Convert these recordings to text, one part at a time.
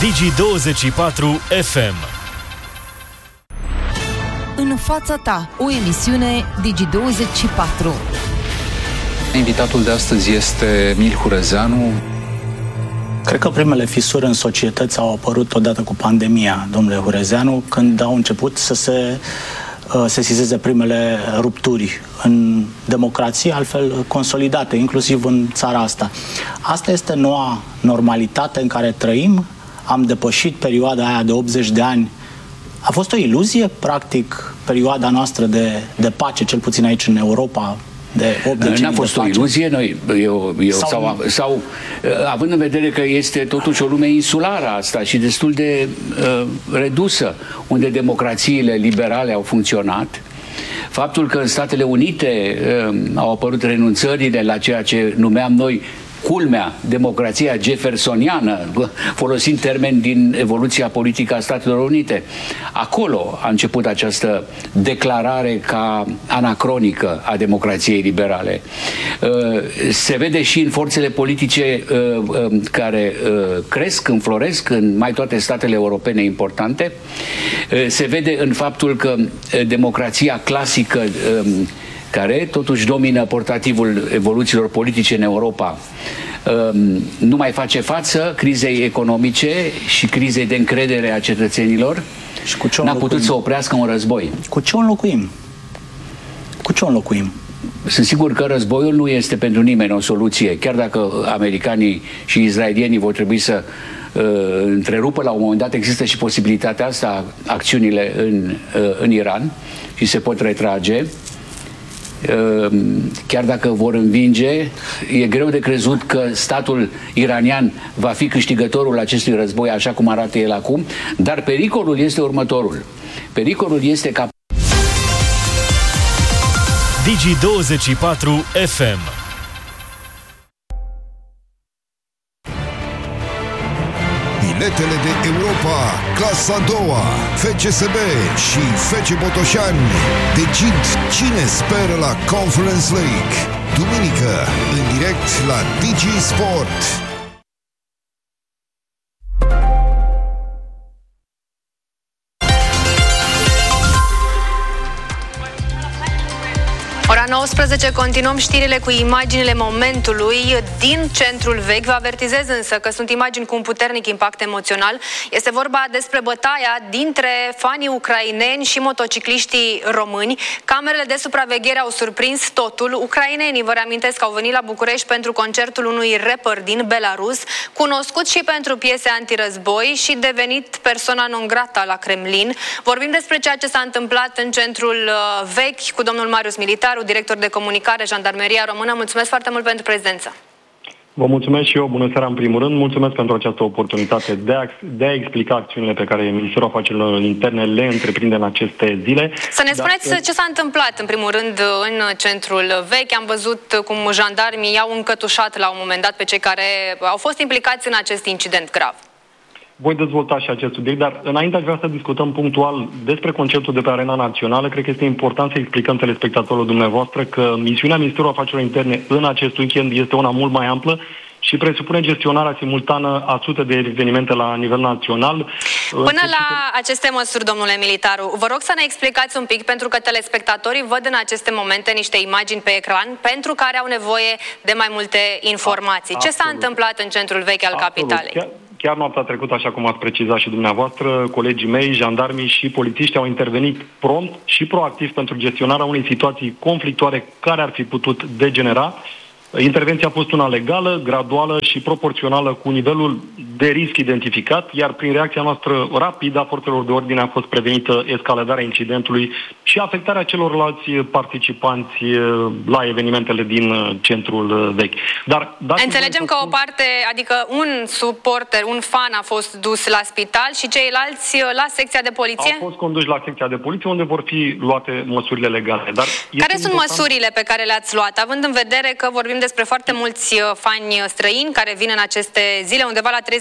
Digi24 FM. În fața ta, o emisiune Digi24. Invitatul de astăzi este Emil Hurezeanu. Cred că primele fisuri în societăți au apărut odată cu pandemia, domnule Hurezeanu, când au început să se sesizeze primele rupturi în democrație, altfel consolidate, inclusiv în țara asta. Asta este noua normalitate în care trăim. Am depășit perioada aia de 80 de ani. A fost o iluzie, practic, perioada noastră de pace, cel puțin aici în Europa, de 8 decenii. N-a fost o iluzie, sau având în vedere că este totuși o lume insulară asta și destul de redusă, unde democrațiile liberale au funcționat, faptul că în Statele Unite au apărut renunțările la ceea ce numeam noi culmea, democrația jeffersoniană, folosind termeni din evoluția politică a Statelor Unite. Acolo a început această declarare ca anacronică a democrației liberale. Se vede și în forțele politice care cresc, înfloresc în mai toate statele europene importante. Se vede în faptul că democrația clasică, care totuși domină portativul evoluțiilor politice în Europa, nu mai face față crizei economice și crizei de încredere a cetățenilor și n-a putut să oprească un război. Cu ce o înlocuim? Cu ce o înlocuim? Sunt sigur că războiul nu este pentru nimeni o soluție, chiar dacă americanii și israelienii vor trebui să întrerupă la un moment dat. Există și posibilitatea asta, acțiunile în Iran, și se pot retrage. Chiar dacă vor învinge, e greu de crezut că statul iranian va fi câștigătorul acestui război așa cum arată el acum, dar pericolul este următorul. Pericolul este ca Digi24 FM. Biletele de Europa, clasa a doua, FCSB și FC Botoșani decid cine speră la Conference League. Duminică, în direct la Digi Sport. Ora 19, continuăm știrile cu imaginile momentului din centrul vechi. Vă avertizez însă că sunt imagini cu un puternic impact emoțional. Este vorba despre bătaia dintre fanii ucraineni și motocicliștii români. Camerele de supraveghere au surprins totul. Ucrainenii, vă reamintesc, au venit la București pentru concertul unui rapper din Belarus, cunoscut și pentru piese antirăzboi și devenit persona non grata la Kremlin. Vorbim despre ceea ce s-a întâmplat în centrul vechi cu domnul Marius Militaru, director de comunicare, Jandarmeria Română. Mulțumesc foarte mult pentru prezență. Vă mulțumesc și eu. Bună seara în primul rând. Mulțumesc pentru această oportunitate de a explica acțiunile pe care Ministerul Afacerilor Interne le întreprinde în aceste zile. Să ne spuneți ce s-a întâmplat în primul rând în centrul vechi. Am văzut cum jandarmii i-au încătușat la un moment dat pe cei care au fost implicați în acest incident grav. Voi dezvolta și acest subiect, dar înainte aș vrea să discutăm punctual despre concertul de pe Arena Națională. Cred că este important să explicăm telespectatorilor dumneavoastră că misiunea Ministerului Afacerilor Interne în acest weekend este una mult mai amplă și presupune gestionarea simultană a sute de evenimente la nivel național. Până la aceste măsuri, domnule Militaru, vă rog să ne explicați un pic, pentru că telespectatorii văd în aceste momente niște imagini pe ecran pentru care au nevoie de mai multe informații. Ce s-a întâmplat în centrul vechi al capitalei? Chiar noaptea trecută, așa cum ați precizat și dumneavoastră, colegii mei, jandarmii și polițiști au intervenit prompt și proactiv pentru gestionarea unei situații conflictuare care ar fi putut degenera. Intervenția a fost una legală, graduală și proporțională cu nivelul de risc identificat, iar prin reacția noastră rapidă a forțelor de ordine a fost prevenită escaladarea incidentului și afectarea celorlalți participanți la evenimentele din centrul vechi. Dar înțelegem că o parte, adică un suporter, un fan a fost dus la spital și ceilalți la secția de poliție? Au fost conduși la secția de poliție, unde vor fi luate măsurile legale. Dar care sunt măsurile pe care le-ați luat, având în vedere că vorbim despre foarte mulți fani străini care vin în aceste zile, undeva la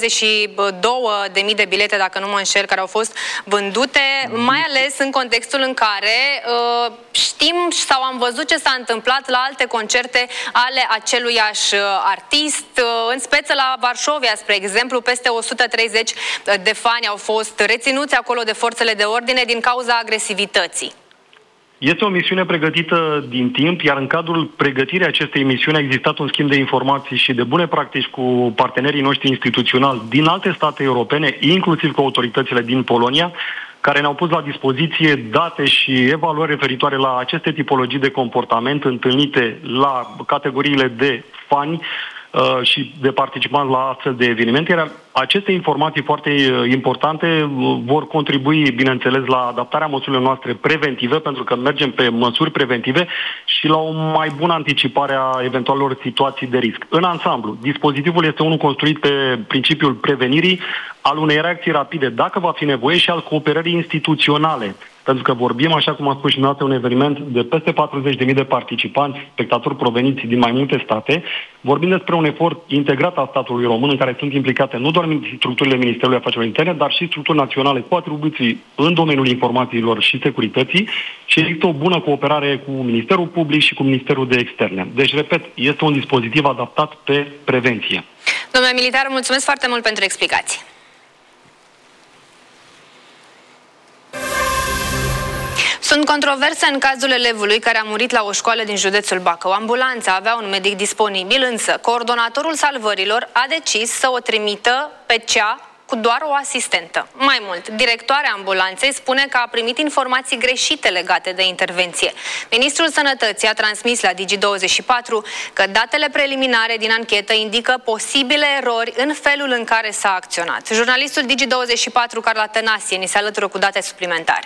32.000 de bilete, dacă nu mă înșel, care au fost vândute, mai ales în contextul în care știm sau am văzut ce s-a întâmplat la alte concerte ale aceluiași artist. În speță la Varșovia, spre exemplu, peste 130 de fani au fost reținuți acolo de forțele de ordine din cauza agresivității. Este o misiune pregătită din timp, iar în cadrul pregătirii acestei misiuni a existat un schimb de informații și de bune practici cu partenerii noștri instituționali din alte state europene, inclusiv cu autoritățile din Polonia, care ne-au pus la dispoziție date și evaluări referitoare la aceste tipologii de comportament întâlnite la categoriile de fani și de participanți la astfel de evenimente, iar aceste informații foarte importante vor contribui, bineînțeles, la adaptarea măsurilor noastre preventive, pentru că mergem pe măsuri preventive și la o mai bună anticipare a eventualelor situații de risc. În ansamblu, dispozitivul este unul construit pe principiul prevenirii, al unei reacții rapide, dacă va fi nevoie, și al cooperării instituționale. Pentru că vorbim, așa cum a spus și dumneavoastră, un eveniment de peste 40.000 de participanți, spectatori proveniți din mai multe state. Vorbim despre un efort integrat al statului român, în care sunt implicate nu doar structurile Ministerului Afacerilor Interne, dar și structuri naționale cu atribuții în domeniul informațiilor și securității, și există o bună cooperare cu Ministerul Public și cu Ministerul de Externe. Deci, repet, este un dispozitiv adaptat pe prevenție. Domnule militar, mulțumesc foarte mult pentru explicații. Sunt controverse în cazul elevului care a murit la o școală din județul Bacău. Ambulanța avea un medic disponibil, însă coordonatorul salvărilor a decis să o trimită pe cea cu doar o asistentă. Mai mult, directoarea ambulanței spune că a primit informații greșite legate de intervenție. Ministrul Sănătății a transmis la Digi24 că datele preliminare din anchetă indică posibile erori în felul în care s-a acționat. Jurnalistul Digi24, Carla Tănasie, ni se alătură cu date suplimentare.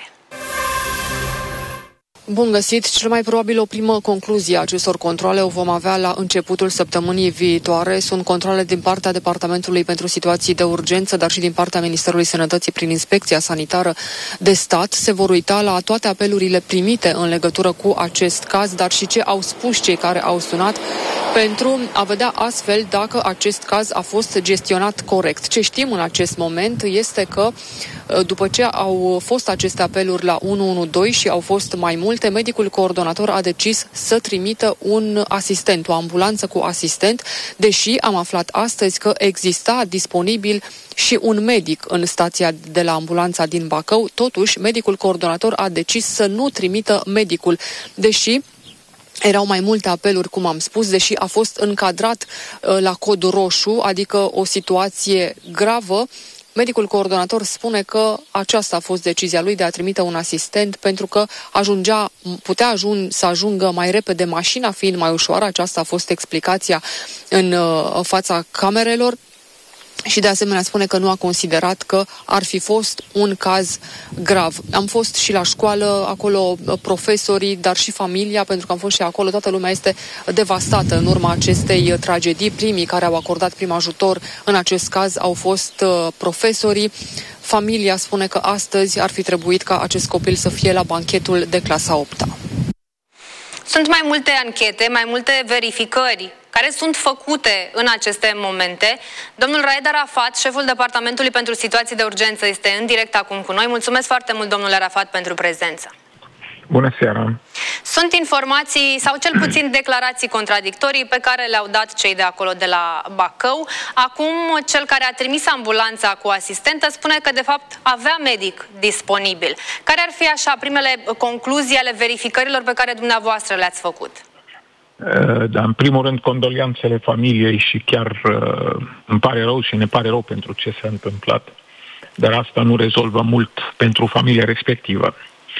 Bun găsit! Cel mai probabil o primă concluzie a acestor controale o vom avea la începutul săptămânii viitoare. Sunt controale din partea Departamentului pentru Situații de Urgență, dar și din partea Ministerului Sănătății prin Inspecția Sanitară de Stat. Se vor uita la toate apelurile primite în legătură cu acest caz, dar și ce au spus cei care au sunat, pentru a vedea astfel dacă acest caz a fost gestionat corect. Ce știm în acest moment este că după ce au fost aceste apeluri la 112 și au fost mai multe, medicul coordonator a decis să trimită un asistent, o ambulanță cu asistent, deși am aflat astăzi că exista disponibil și un medic în stația de la ambulanța din Bacău. Totuși, medicul coordonator a decis să nu trimită medicul, deși erau mai multe apeluri, cum am spus, deși a fost încadrat la cod roșu, adică o situație gravă. Medicul coordonator spune că aceasta a fost decizia lui de a trimite un asistent, pentru că putea să ajungă mai repede, mașina fiind mai ușoară. Aceasta a fost explicația în fața camerelor. Și de asemenea spune că nu a considerat că ar fi fost un caz grav. Am fost și la școală, acolo profesorii, dar și familia, pentru că am fost și acolo. Toată lumea este devastată în urma acestei tragedii. Primii care au acordat prim ajutor în acest caz au fost profesorii. Familia spune că astăzi ar fi trebuit ca acest copil să fie la banchetul de clasa 8-a. Sunt mai multe anchete, mai multe verificări care sunt făcute în aceste momente. Domnul Raed Arafat, șeful Departamentului pentru Situații de Urgență, este în direct acum cu noi. Mulțumesc foarte mult, domnule Arafat, pentru prezență. Bună seara! Sunt informații sau cel puțin declarații contradictorii pe care le-au dat cei de acolo de la Bacău. Acum, cel care a trimis ambulanța cu asistentă spune că de fapt avea medic disponibil. Care ar fi așa primele concluzii ale verificărilor pe care dumneavoastră le-ați făcut? Da, în primul rând, condolianțele familiei și chiar îmi pare rău și ne pare rău pentru ce s-a întâmplat, dar asta nu rezolvă mult pentru familia respectivă.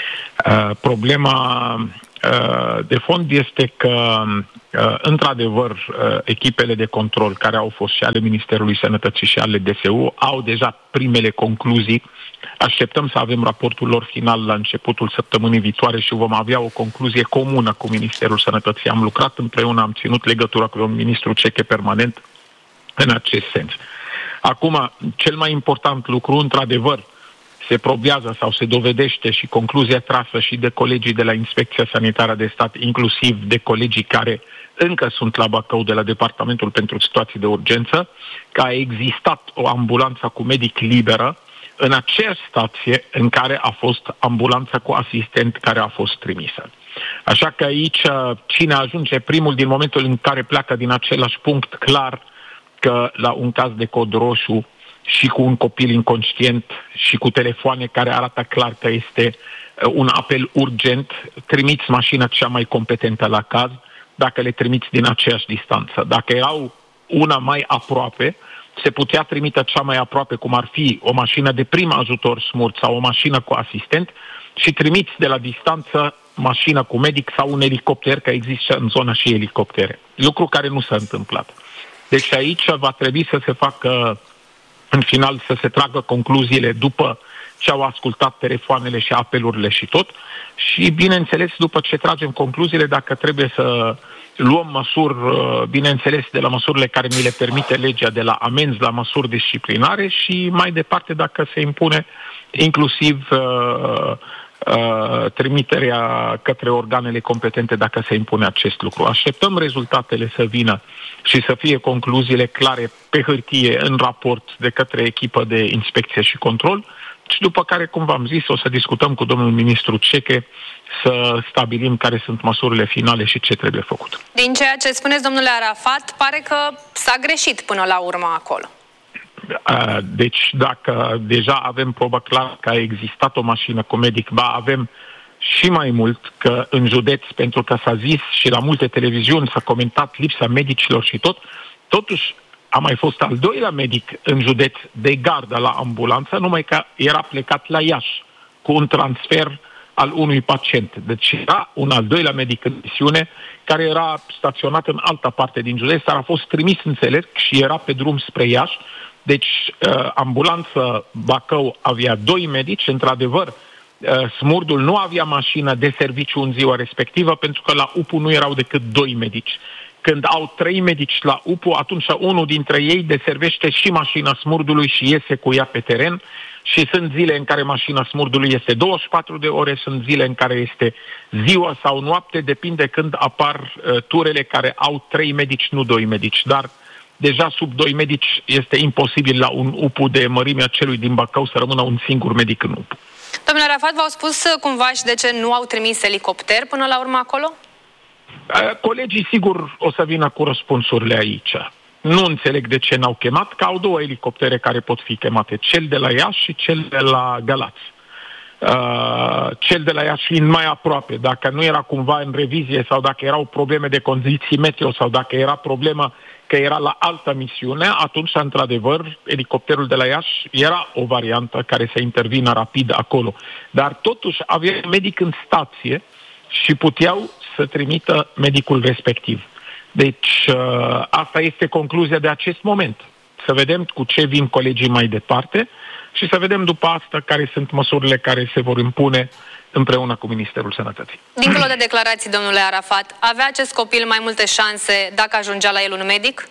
Problema de fond este că, într-adevăr, echipele de control care au fost și ale Ministerului Sănătății și ale DSU au deja primele concluzii. Așteptăm să avem raportul lor final la începutul săptămânii viitoare și vom avea o concluzie comună cu Ministerul Sănătății. Am lucrat împreună, am ținut legătura cu un ministru ceche permanent în acest sens. Acum, cel mai important lucru, într-adevăr, se probează sau se dovedește și concluzia trasă și de colegii de la Inspecția Sanitară de Stat, inclusiv de colegii care încă sunt la Bacău de la Departamentul pentru Situații de Urgență, că a existat o ambulanță cu medic liberă în aceeași stație în care a fost ambulanța cu asistent care a fost trimisă. Așa că aici cine ajunge primul din momentul în care pleacă din același punct, clar că la un caz de cod roșu și cu un copil inconștient și cu telefoane care arată clar că este un apel urgent, trimiți mașina cea mai competentă la caz, dacă le trimiți din aceeași distanță. Dacă erau una mai aproape, se putea trimite cea mai aproape, cum ar fi o mașină de prim ajutor smurt sau o mașină cu asistent, și trimiți de la distanță mașină cu medic sau un elicopter, că există în zonă și elicoptere. Lucru care nu s-a întâmplat. Deci aici va trebui să se facă, în final, să se tragă concluziile după ce au ascultat telefoanele și apelurile și tot, și, bineînțeles, după ce tragem concluziile, dacă trebuie să luăm măsuri, bineînțeles, de la măsurile care ni le permite legea, de la amenzi la măsuri disciplinare, și mai departe, dacă se impune inclusiv trimiterea către organele competente, dacă se impune acest lucru. Așteptăm rezultatele să vină și să fie concluziile clare pe hârtie în raport de către echipă de inspecție și control, și după care, cum v-am zis, o să discutăm cu domnul ministru Ceche să stabilim care sunt măsurile finale și ce trebuie făcut. Din ceea ce spuneți, domnule Arafat, pare că s-a greșit până la urmă acolo. Deci, dacă deja avem probă clară că a existat o mașină cu medic, avem și mai mult că în județ, pentru că s-a zis și la multe televiziuni s-a comentat lipsa medicilor și tot, totuși a mai fost al doilea medic în județ de gardă la ambulanță, numai că era plecat la Iași cu un transfer al unui pacient. Deci era un al doilea medic în misiune care era staționat în altă parte din județ, dar a fost trimis, înțeleg, și era pe drum spre Iași. Deci ambulanță Bacău avea 2 medici, într-adevăr, Smurdul nu avea mașină de serviciu în ziua respectivă, pentru că la UPU nu erau decât 2 medici. Când au 3 medici la UPU, atunci unul dintre ei deservește și mașina Smurdului și iese cu ea pe teren, și sunt zile în care mașina Smurdului este 24 de ore, sunt zile în care este ziua sau noapte, depinde când apar turele care au 3 medici, nu 2 medici, dar deja sub 2 medici este imposibil la un UPU de mărimea celui din Bacău să rămână un singur medic în UPU. Domnule Arafat, v-au spus cumva și de ce nu au trimis elicopter până la urmă acolo? Colegii sigur o să vină cu răspunsurile aici. Nu înțeleg de ce n-au chemat, că au 2 elicoptere care pot fi chemate, cel de la Iași și cel de la Galați. Cel de la Iași fiind mai aproape, dacă nu era cumva în revizie sau dacă erau probleme de condiții meteo sau dacă era problemă că era la altă misiune, atunci, într-adevăr, elicopterul de la Iași era o variantă care să intervină rapid acolo. Dar totuși avea medic în stație și puteau să trimită medicul respectiv. Deci asta este concluzia de acest moment. Să vedem cu ce vin colegii mai departe și să vedem după asta care sunt măsurile care se vor impune împreună cu Ministerul Sănătății. Dincolo de declarații, domnule Arafat, avea acest copil mai multe șanse dacă ajungea la el un medic?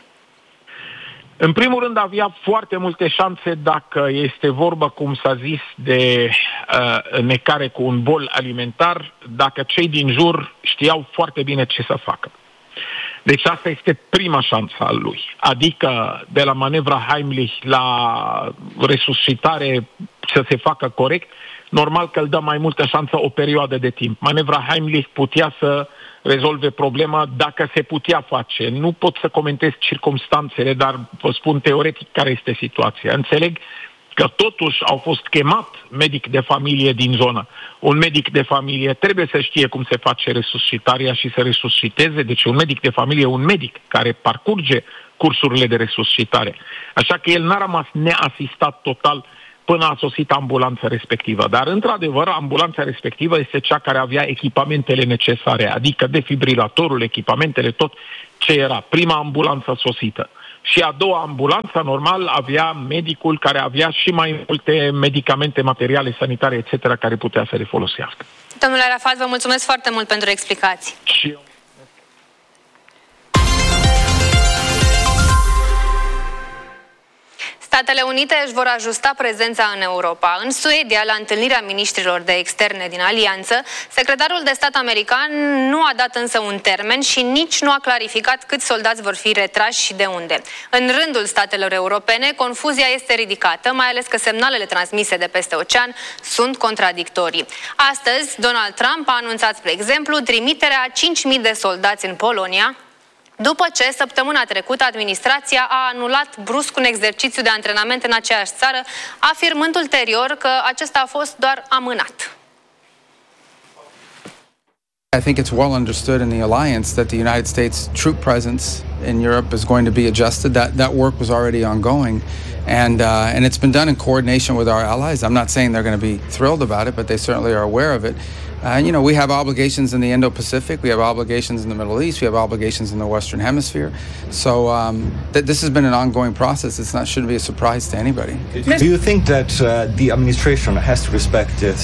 În primul rând avea foarte multe șanse dacă este vorba, cum s-a zis, de necare cu un bol alimentar, dacă cei din jur știau foarte bine ce să facă. Deci asta este prima șansă a lui. Adică de la manevra Heimlich la resuscitare să se facă corect, normal că îl dă mai multă șansă o perioadă de timp. Manevra Heimlich putea să rezolve problema dacă se putea face. Nu pot să comentez circumstanțele, dar vă spun teoretic care este situația. Înțeleg că totuși au fost chemat medic de familie din zonă. Un medic de familie trebuie să știe cum se face resuscitarea și să resusciteze. Deci un medic de familie, un medic care parcurge cursurile de resuscitare. Așa că el n-a rămas neasistat total până a sosit ambulanța respectivă. Dar, într-adevăr, ambulanța respectivă este cea care avea echipamentele necesare, adică defibrilatorul, echipamentele, tot ce era. Prima ambulanță sosită. Și a doua ambulanță, normal, avea medicul care avea și mai multe medicamente, materiale sanitare, etc., care putea să le folosească. Domnule Arafat, vă mulțumesc foarte mult pentru explicații. Și eu. Statele Unite își vor ajusta prezența în Europa. În Suedia, la întâlnirea miniștrilor de externe din alianță, secretarul de stat american nu a dat însă un termen și nici nu a clarificat câți soldați vor fi retrași și de unde. În rândul statelor europene, confuzia este ridicată, mai ales că semnalele transmise de peste ocean sunt contradictorii. Astăzi, Donald Trump a anunțat, spre exemplu, trimiterea a 5.000 de soldați în Polonia, după ce săptămâna trecută administrația a anulat brusc un exercițiu de antrenament în aceeași țară, afirmând ulterior că acesta a fost doar amânat. I think it's well understood in the alliance that the United States troop presence in Europe is going to be adjusted. That work was already ongoing, and it's been done in coordination with our allies. I'm not saying they're going to be thrilled about it, but they certainly are aware of it. We have obligations in the Indo-Pacific, we have obligations in the Middle East, we have obligations in the Western Hemisphere. So this has been an ongoing process. Shouldn't be a surprise to anybody. Do you think that the administration has to respect the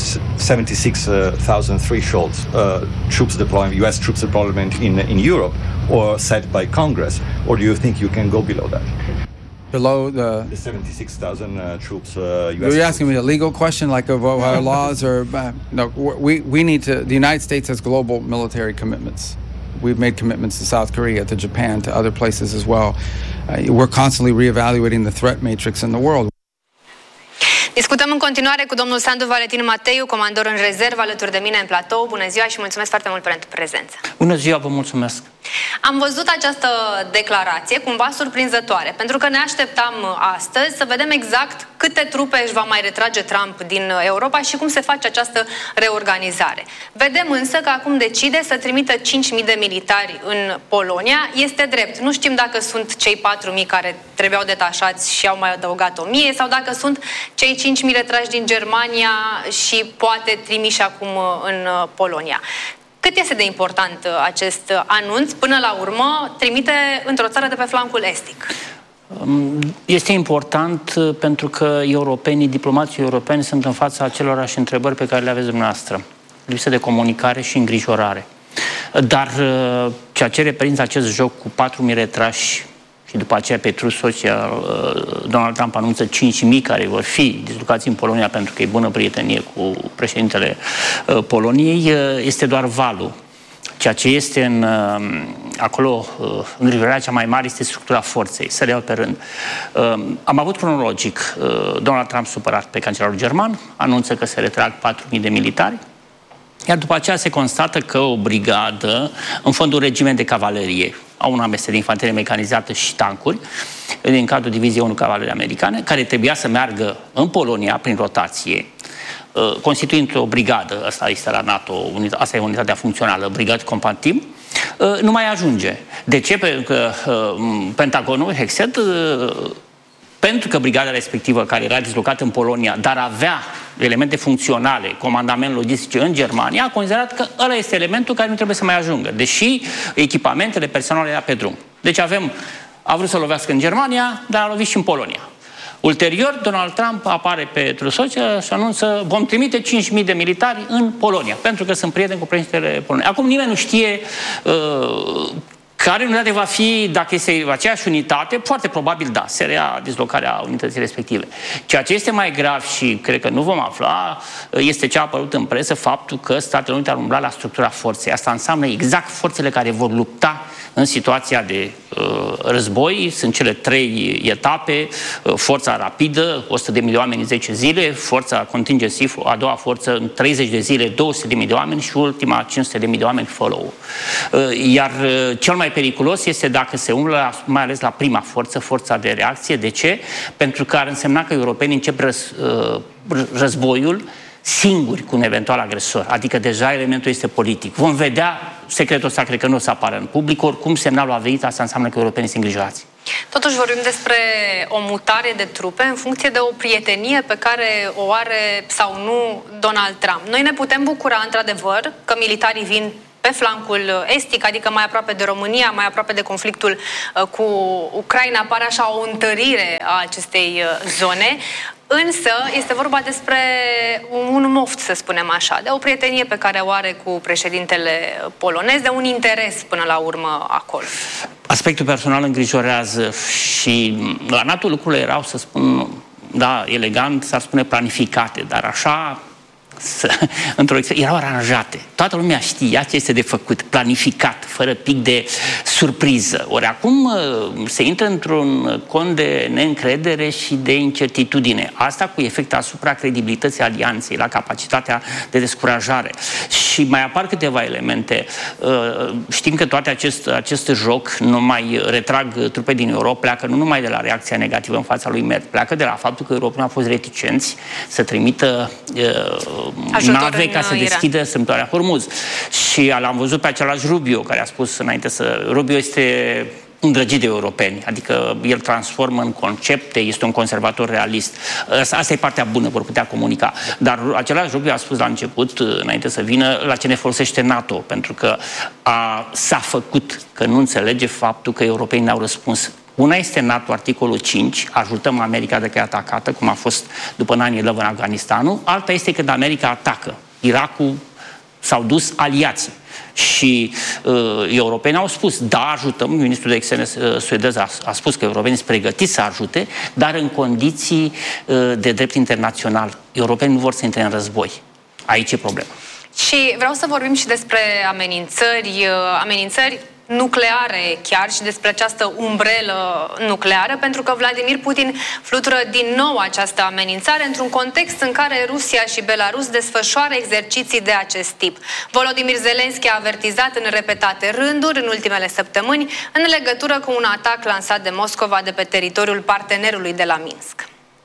76,000 threshold troops deployment, U.S. troops deployment in Europe, or set by Congress, or do you think you can go below that? Below the 76,000 troops. You're asking me a legal question, like of our laws, or no? We need to. The United States has global military commitments. We've made commitments to South Korea, to Japan, to other places as well. We're constantly reevaluating the threat matrix in the world. Discutăm în continuare cu domnul Sandu Valentin Mateiu, comandor în rezervă, alături de mine în platou. Bună ziua și mulțumesc foarte mult pentru prezență. Bună ziua, vă mulțumesc. Am văzut această declarație cumva surprinzătoare, pentru că ne așteptam astăzi să vedem exact câte trupe își va mai retrage Trump din Europa și cum se face această reorganizare. Vedem însă că acum decide să trimită 5.000 de militari în Polonia. Este drept. Nu știm dacă sunt cei 4.000 care trebuiau detașați și au mai adăugat 1.000 sau dacă sunt cei 5.000 retrași din Germania și poate trimiși acum în Polonia. Cât este de important acest anunț? Până la urmă, trimite într-o țară de pe flancul estic. Este important pentru că diplomații europeni sunt în fața acelorași întrebări pe care le aveți dumneavoastră. Lipsă de comunicare și îngrijorare. Dar ceea ce reprezintă acest joc cu 4.000 retrași și după aceea pe trus social, Donald Trump anunță 5.000 care vor fi dislocați în Polonia pentru că e bună prietenie cu președintele Poloniei, este doar valul. Ceea ce este acolo, îngrijorarea cea mai mare este structura forței. Să le iau pe rând. Am avut cronologic Donald Trump supărat pe cancelarul german, anunță că se retrag 4.000 de militari, iar după aceea se constată că o brigadă, în fond un regiment de cavalerie, au un amestec de infanterie mecanizată și tancuri, din cadrul Diviziei 1 Cavalerie Americane, care trebuia să meargă în Polonia prin rotație, constituind o brigadă, asta este la NATO, asta e unitatea funcțională, brigade combatim, nu mai ajunge. De ce? Pentru că Pentagonul, Hexet, pentru că brigada respectivă, care era dislocată în Polonia, dar avea elemente funcționale, comandament logistice în Germania, a considerat că ăla este elementul care nu trebuie să mai ajungă, deși echipamentele personale era pe drum. Deci a vrut să lovească în Germania, dar a lovit și în Polonia. Ulterior, Donald Trump apare pe Truth Social și anunță: vom trimite 5.000 de militari în Polonia, pentru că sunt prieteni cu președintele Poloniei. Acum nimeni nu știe care unitate va fi, dacă este aceeași unitate, foarte probabil da, se rea dislocarea unității respective. Ceea ce este mai grav și cred că nu vom afla, este ce a apărut în presă, faptul că Statele Unite ar umbla la structura forței. Asta înseamnă exact forțele care vor lupta în situația de război. Sunt cele 3 etape: forța rapidă, 100.000 de oameni în 10 zile, forța contingency, a doua forță în 30 de zile, 200.000 de oameni și ultima 500.000 de oameni follow. Iar cel mai periculos este dacă se umblă mai ales la prima forță, forța de reacție. De ce? Pentru că ar însemna că europenii încep războiul singuri cu un eventual agresor. Adică deja elementul este politic. Vom vedea, secretul ăsta cred că nu o să apară în public, oricum semnalul a venit, asta înseamnă că europenii sunt îngrijorați. Totuși vorbim despre o mutare de trupe în funcție de o prietenie pe care o are sau nu Donald Trump. Noi ne putem bucura într-adevăr că militarii vin pe flancul estic, adică mai aproape de România, mai aproape de conflictul cu Ucraina, apare așa o întărire a acestei zone. Însă este vorba despre un moft, să spunem așa, de o prietenie pe care o are cu președintele polonez, de un interes până la urmă acolo. Aspectul personal îngrijorează și la NATO lucrurile erau, să spun, da, elegant, s-ar spune planificate, dar așa... erau aranjate. Toată lumea știa ce este de făcut, planificat, fără pic de surpriză. Ori acum se intră într-un cont de neîncredere și de incertitudine. Asta cu efect asupra credibilității alianței, la capacitatea de descurajare. Și mai apar câteva elemente. Știm că toate acest joc nu mai retrag trupe din Europa, pleacă nu numai de la reacția negativă în fața lui Merkel, pleacă de la faptul că europenii au fost reticenți să trimită nave ca să deschidă strâmtoarea Hormuz. Și l-am văzut pe același Rubio, care a spus înainte Rubio este îndrăgit de europeni, adică el transformă în concepte, este un conservator realist. Asta e partea bună, vor putea comunica. Dar același Rubio a spus la început, înainte să vină, la ce ne folosește NATO, pentru că s-a făcut că nu înțelege faptul că europenii n-au răspuns. Una este NATO, articolul 5, ajutăm America dacă e atacată, cum a fost după 9/11 în Afganistanul. Alta este când America atacă. Irakul s-au dus aliații. Și europenii au spus, da, ajutăm, ministrul de externe suedez a spus că europenii sunt pregătiți să ajute, dar în condiții de drept internațional. Europenii nu vor să intre în război. Aici e problema. Și vreau să vorbim și despre amenințări nucleare chiar și despre această umbrelă nucleară, pentru că Vladimir Putin flutură din nou această amenințare într-un context în care Rusia și Belarus desfășoară exerciții de acest tip. Volodymyr Zelensky a avertizat în repetate rânduri în ultimele săptămâni în legătură cu un atac lansat de Moscova de pe teritoriul partenerului de la Minsk.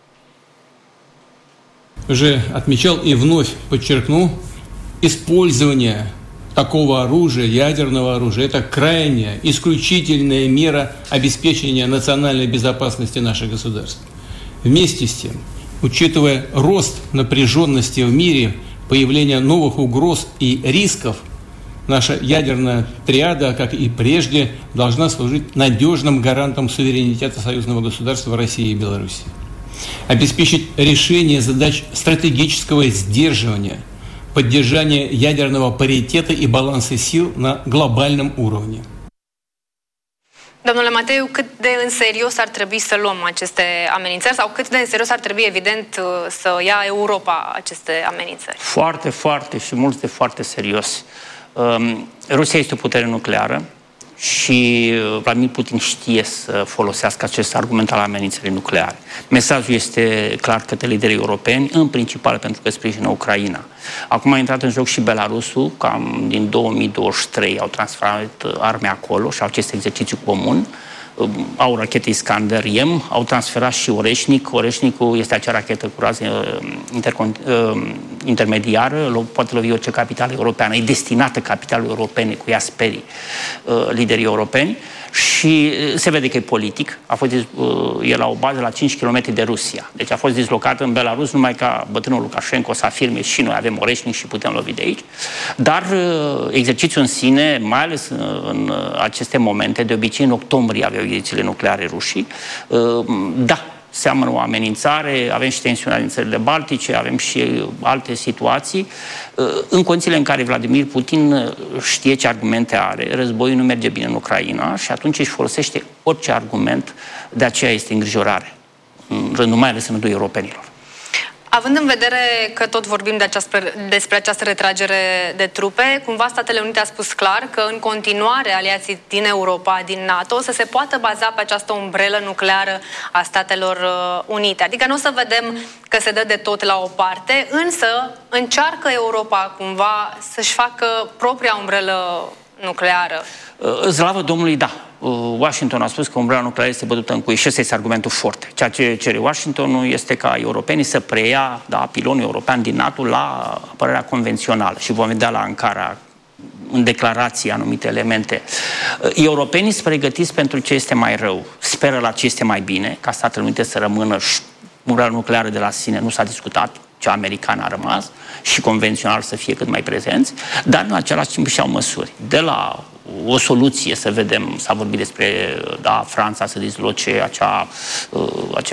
Уже отмечал и вновь подчеркну, использование такого оружия, ядерного оружия, это крайняя, исключительная мера обеспечения национальной безопасности наших государств. Вместе с тем, учитывая рост напряженности в мире, появление новых угроз и рисков, наша ядерная триада, как и прежде, должна служить надежным гарантом суверенитета союзного государства России и Беларуси. Обеспечить решение задач стратегического сдерживания, поддержание ядерного паритета и баланса сил на глобальном уровне. Domnule Mateiu, cât de în serios ar trebui să luăm aceste amenințări sau cât de în serios ar trebui, evident, să ia Europa aceste amenințări? Foarte, foarte și mult de foarte serios. Rusia este o putere nucleară și Vladimir Putin știe să folosească acest argument al amenințării nucleare. Mesajul este clar către liderii europeni, în principal pentru că sprijină Ucraina. Acum a intrat în joc și Belarusul, cam din 2023 au transferat arme acolo și au acest exercițiu comun. Au rachete Iskander-M, au transferat și Oreșnic. Oreșnicul este acea rachetă cu rază intermediară, poate lovi orice capitală europeană. E destinată capitalului europene, cu ea sperii liderii europeni. Și se vede că e politic. E la o bază la 5 km de Rusia. Deci a fost dislocat în Belarus numai ca bătrânul Lukashenko să afirme și noi avem Oreșnic și putem lovi de aici. Dar exercițiul în sine, mai ales în aceste momente, de obicei în octombrie aveau exercițiile nucleare rușii, da, seamănă o amenințare, avem și tensiunea din țările Baltice, avem și alte situații. În condițiile în care Vladimir Putin știe ce argumente are, războiul nu merge bine în Ucraina și atunci își folosește orice argument, de aceea este îngrijorare, în rândul mai ales în rândul europenilor. Având în vedere că tot vorbim despre această retragere de trupe, cumva Statele Unite a spus clar că în continuare aliații din Europa, din NATO, să se poată baza pe această umbrelă nucleară a Statelor Unite. Adică nu o să vedem că se dă de tot la o parte, însă încearcă Europa cumva să-și facă propria umbrelă nucleară. Slavă Domnului, da. Washington a spus că umbrela nucleară este bătută în cui și ăsta este argumentul forte. Ceea ce cere Washingtonul este ca europenii să preia pilonul european din NATO la apărarea convențională și vom vedea la Ankara în declarații anumite elemente. Europenii sunt pregătiți pentru ce este mai rău, speră la ce este mai bine, ca Statele Unite să rămână umbrela nucleară de la sine, nu s-a discutat, cea americană a rămas și convențional să fie cât mai prezenți, dar în același timp și au măsuri. De la o soluție, să vedem, s-a vorbit despre Franța să disloce acel